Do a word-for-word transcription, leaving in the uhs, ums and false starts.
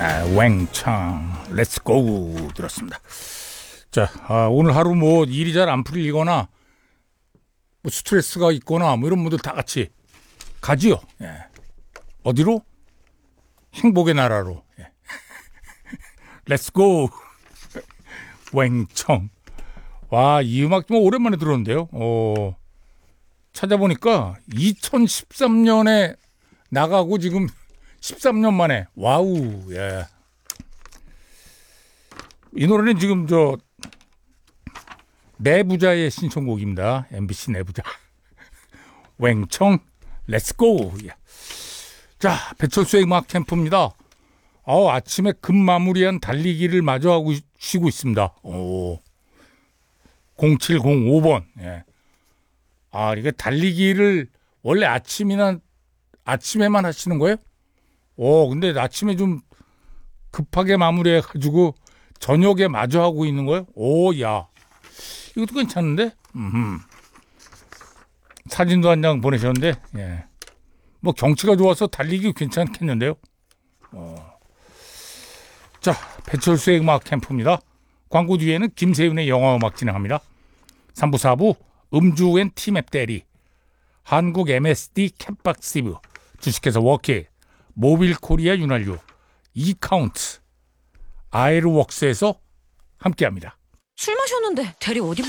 아, 웽창 렛츠고 들었습니다. 자, 아, 오늘 하루 뭐 일이 잘 안 풀리거나 뭐 스트레스가 있거나 뭐 이런 분들 다 같이 가지요. 예. 어디로? 행복의 나라로. 예. 렛츠고 웽청. 와, 이 음악 좀 오랜만에 들었는데요. 어, 찾아보니까 이천십삼 년에 나가고 지금 십삼 년 만에. 와우. 예. 이 노래는 지금 저 내부자의 신청곡입니다. 엠비씨 내부자. 웽청 렛츠고. 예. 자, 배철수의 음악 캠프입니다. 어, 아침에 급 마무리한 달리기를 마저 하고 쉬고 있습니다. 오. 공칠공오 번. 예. 아, 이게 달리기를 원래 아침이나 아침에만 하시는 거예요? 오, 근데 아침에 좀 급하게 마무리해가지고 저녁에 마저 하고 있는 거예요? 오, 야. 이것도 괜찮은데? 음흠. 사진도 한 장 보내셨는데, 예. 뭐 경치가 좋아서 달리기 괜찮겠는데요? 어. 자, 배철수의 음악 캠프입니다. 광고 뒤에는 김세윤의 영화 음악 진행합니다. 삼 부, 사 부 음주엔 티맵 대리, 한국 엠에스디 캠박시브, 주식회사 워키, 모빌 코리아 윤활유, 이카운트, 아이르웍스에서 함께합니다. 술 마셨는데 대리 어디